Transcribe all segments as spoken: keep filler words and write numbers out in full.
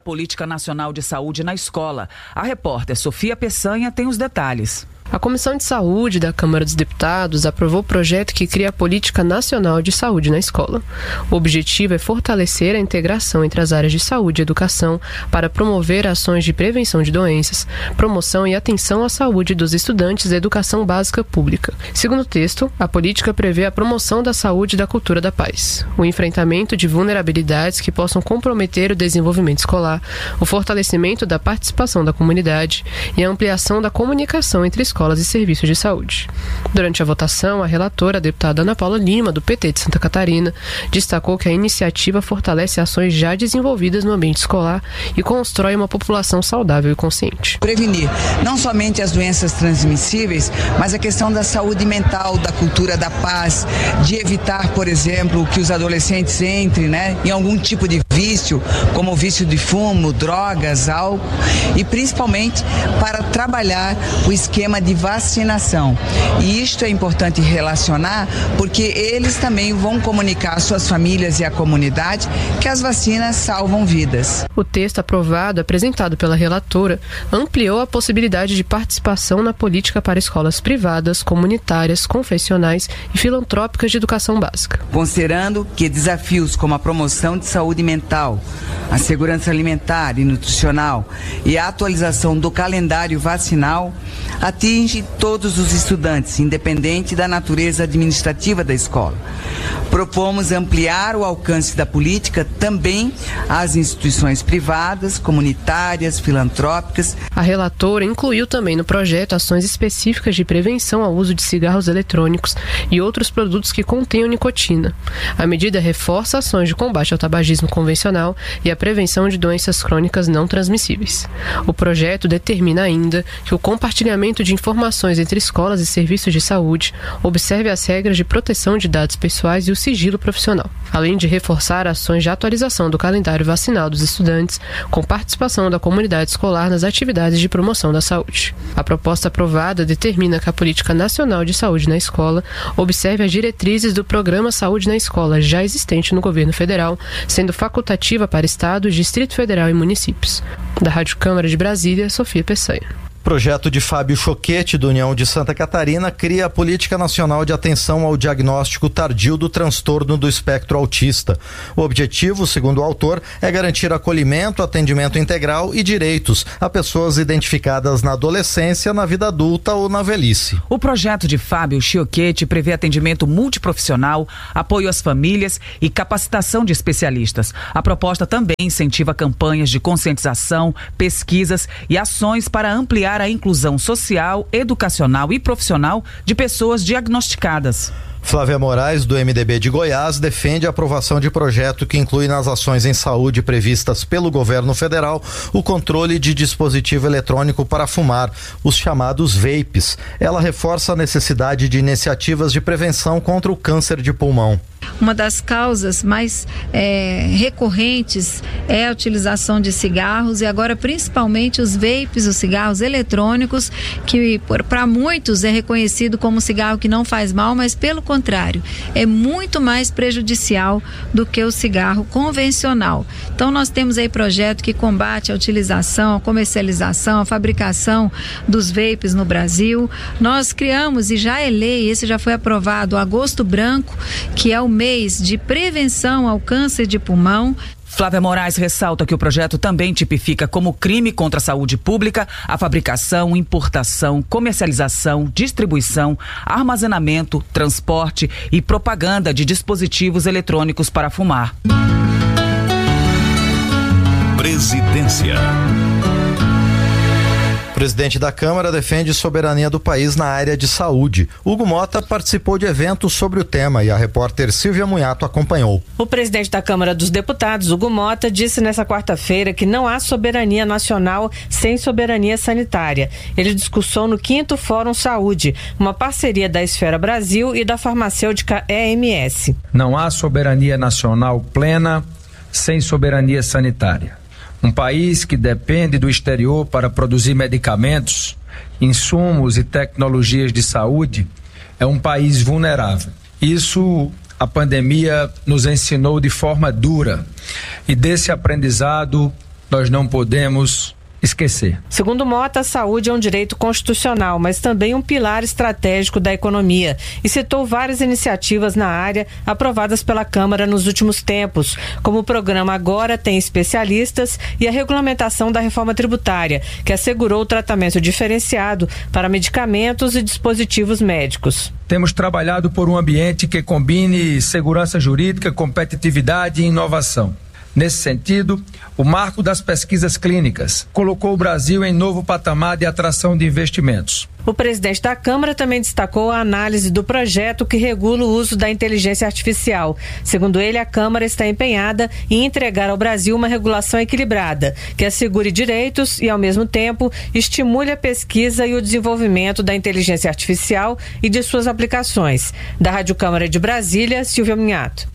Política Nacional de Saúde na Escola. A repórter Sofia Peçanha tem os detalhes. A Comissão de Saúde da Câmara dos Deputados aprovou o projeto que cria a Política Nacional de Saúde na Escola. O objetivo é fortalecer a integração entre as áreas de saúde e educação para promover ações de prevenção de doenças, promoção e atenção à saúde dos estudantes da educação básica pública. Segundo o texto, a política prevê a promoção da saúde e da cultura da paz, o enfrentamento de vulnerabilidades que possam comprometer o desenvolvimento escolar, o fortalecimento da participação da comunidade e a ampliação da comunicação entre escolas e serviços de saúde. Durante a votação, a relatora, a deputada Ana Paula Lima, do P T de Santa Catarina, destacou que a iniciativa fortalece ações já desenvolvidas no ambiente escolar e constrói uma população saudável e consciente. Prevenir não somente as doenças transmissíveis, mas a questão da saúde mental, da cultura da paz, de evitar, por exemplo, que os adolescentes entrem, né, em algum tipo de vício, como o vício de fumo, drogas, álcool, e principalmente para trabalhar o esquema de vacinação. E isto é importante relacionar porque eles também vão comunicar às suas famílias e à comunidade que as vacinas salvam vidas. O texto aprovado, apresentado pela relatora, ampliou a possibilidade de participação na política para escolas privadas, comunitárias, confessionais e filantrópicas de educação básica. Considerando que desafios como a promoção de saúde mental, a segurança alimentar e nutricional e a atualização do calendário vacinal atinge todos os estudantes, independente da natureza administrativa da escola. Propomos ampliar o alcance da política também às instituições privadas, comunitárias, filantrópicas. A relatora incluiu também no projeto ações específicas de prevenção ao uso de cigarros eletrônicos e outros produtos que contenham nicotina. A medida reforça ações de combate ao tabagismo convencional e a prevenção de doenças crônicas não transmissíveis. O projeto determina ainda que o compartilhamento de informações entre escolas e serviços de saúde observe as regras de proteção de dados pessoais e o sigilo profissional, além de reforçar ações de atualização do calendário vacinal dos estudantes, com participação da comunidade escolar nas atividades de promoção da saúde. A proposta aprovada determina que a Política Nacional de Saúde na Escola observe as diretrizes do Programa Saúde na Escola já existente no governo federal, sendo facultativa para estados, Distrito Federal e municípios. Da Rádio Câmara de Brasília, Sofia Peçanha. Projeto de Fábio Choquete, do União de Santa Catarina, cria a Política Nacional de Atenção ao Diagnóstico Tardio do Transtorno do Espectro Autista. O objetivo, segundo o autor, é garantir acolhimento, atendimento integral e direitos a pessoas identificadas na adolescência, na vida adulta ou na velhice. O projeto de Fábio Choquete prevê atendimento multiprofissional, apoio às famílias e capacitação de especialistas. A proposta também incentiva campanhas de conscientização, pesquisas e ações para ampliar a inclusão social, educacional e profissional de pessoas diagnosticadas. Flávia Moraes, do M D B de Goiás, defende a aprovação de projeto que inclui nas ações em saúde previstas pelo governo federal o controle de dispositivo eletrônico para fumar, os chamados vapes. Ela reforça a necessidade de iniciativas de prevenção contra o câncer de pulmão. Uma das causas mais é, recorrentes é a utilização de cigarros e agora principalmente os vapes, os cigarros eletrônicos, que para muitos é reconhecido como um cigarro que não faz mal, mas pelo contrário, é muito mais prejudicial do que o cigarro convencional. Então nós temos aí projeto que combate a utilização, a comercialização, a fabricação dos vapes no Brasil. Nós criamos e já é lei, esse já foi aprovado, o Agosto Branco, que é o mês de prevenção ao câncer de pulmão. Flávia Moraes ressalta que o projeto também tipifica como crime contra a saúde pública a fabricação, importação, comercialização, distribuição, armazenamento, transporte e propaganda de dispositivos eletrônicos para fumar. Presidência. O presidente da Câmara defende soberania do país na área de saúde. Hugo Mota participou de eventos sobre o tema e a repórter Silvia Munhato acompanhou. O presidente da Câmara dos Deputados, Hugo Mota, disse nesta quarta-feira que não há soberania nacional sem soberania sanitária. Ele discursou no quinto Fórum Saúde, uma parceria da Esfera Brasil e da farmacêutica E M S. Não há soberania nacional plena sem soberania sanitária. Um país que depende do exterior para produzir medicamentos, insumos e tecnologias de saúde é um país vulnerável. Isso a pandemia nos ensinou de forma dura e desse aprendizado nós não podemos esquecer. Segundo Mota, a saúde é um direito constitucional, mas também um pilar estratégico da economia, e citou várias iniciativas na área aprovadas pela Câmara nos últimos tempos, como o programa Agora Tem Especialistas e a regulamentação da reforma tributária, que assegurou o tratamento diferenciado para medicamentos e dispositivos médicos. Temos trabalhado por um ambiente que combine segurança jurídica, competitividade e inovação. Nesse sentido, o marco das pesquisas clínicas colocou o Brasil em novo patamar de atração de investimentos. O presidente da Câmara também destacou a análise do projeto que regula o uso da inteligência artificial. Segundo ele, a Câmara está empenhada em entregar ao Brasil uma regulação equilibrada, que assegure direitos e, ao mesmo tempo, estimule a pesquisa e o desenvolvimento da inteligência artificial e de suas aplicações. Da Rádio Câmara de Brasília, Silvia Minhato.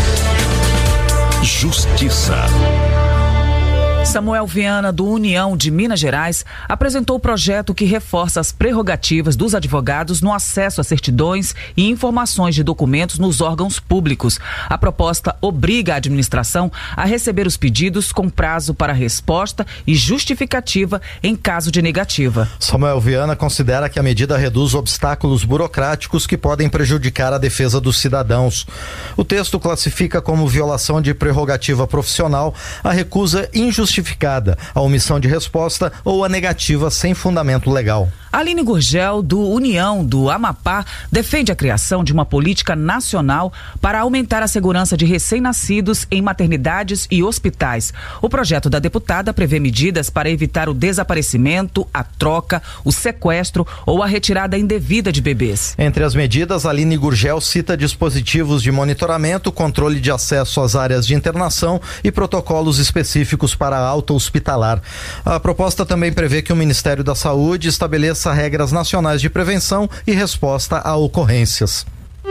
Justiça. Samuel Viana, do União de Minas Gerais, apresentou o projeto que reforça as prerrogativas dos advogados no acesso a certidões e informações de documentos nos órgãos públicos. A proposta obriga a administração a receber os pedidos com prazo para resposta e justificativa em caso de negativa. Samuel Viana considera que a medida reduz obstáculos burocráticos que podem prejudicar a defesa dos cidadãos. O texto classifica como violação de prerrogativa profissional a recusa injustificada, a omissão de resposta ou a negativa sem fundamento legal. Aline Gurgel, do União do Amapá, defende a criação de uma política nacional para aumentar a segurança de recém-nascidos em maternidades e hospitais. O projeto da deputada prevê medidas para evitar o desaparecimento, a troca, o sequestro ou a retirada indevida de bebês. Entre as medidas, Aline Gurgel cita dispositivos de monitoramento, controle de acesso às áreas de internação e protocolos específicos para a alta hospitalar. A proposta também prevê que o Ministério da Saúde estabeleça regras nacionais de prevenção e resposta a ocorrências.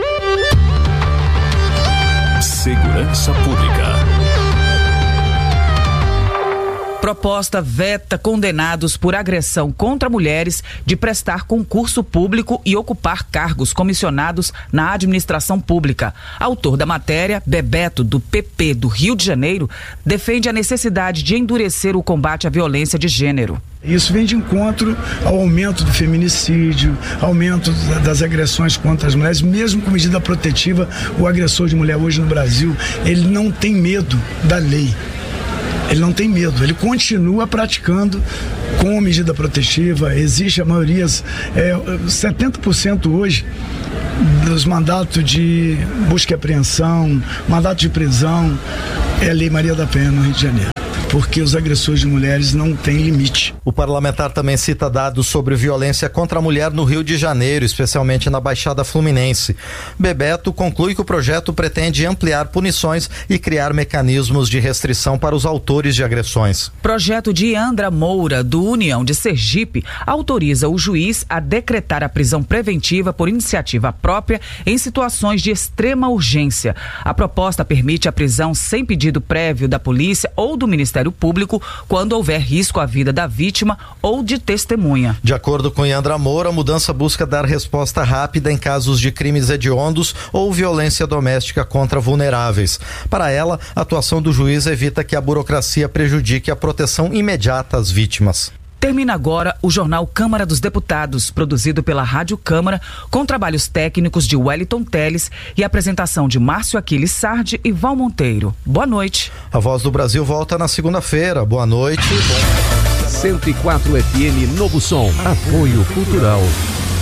Segurança Pública. Proposta veta condenados por agressão contra mulheres de prestar concurso público e ocupar cargos comissionados na administração pública. Autor da matéria, Bebeto, do P P do Rio de Janeiro, defende a necessidade de endurecer o combate à violência de gênero. Isso vem de encontro ao aumento do feminicídio, aumento das agressões contra as mulheres, mesmo com medida protetiva. O agressor de mulher hoje no Brasil, ele não tem medo da lei. Ele não tem medo, ele continua praticando com medida protetiva. Existe a maioria, é, setenta por cento hoje dos mandatos de busca e apreensão, mandato de prisão, é a Lei Maria da Penha no Rio de Janeiro, porque os agressores de mulheres não têm limite. O parlamentar também cita dados sobre violência contra a mulher no Rio de Janeiro, especialmente na Baixada Fluminense. Bebeto conclui que o projeto pretende ampliar punições e criar mecanismos de restrição para os autores de agressões. Projeto de Andra Moura, do União de Sergipe, autoriza o juiz a decretar a prisão preventiva por iniciativa própria em situações de extrema urgência. A proposta permite a prisão sem pedido prévio da polícia ou do Ministério Público quando houver risco à vida da vítima ou de testemunha. De acordo com Yandra Moura, a mudança busca dar resposta rápida em casos de crimes hediondos ou violência doméstica contra vulneráveis. Para ela, a atuação do juiz evita que a burocracia prejudique a proteção imediata às vítimas. Termina agora o Jornal Câmara dos Deputados, produzido pela Rádio Câmara, com trabalhos técnicos de Wellington Teles e apresentação de Márcio Aquiles Sardi e Val Monteiro. Boa noite. A Voz do Brasil volta na segunda-feira. Boa noite. cento e quatro F M Novo Som. Apoio Cultural.